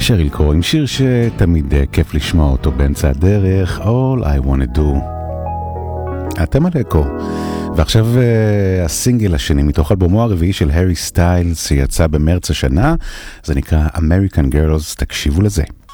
שריל קרו עם שיר שתמיד כיף לשמוע אותו באמצע הדרך, All I Want To Do. אתם על אקו. ועכשיו הסינגל השני מתוך אלבומו הרביעי של הרי סטיילס שיצא במרץ השנה, זה נקרא American Girls, תקשיבו לזה.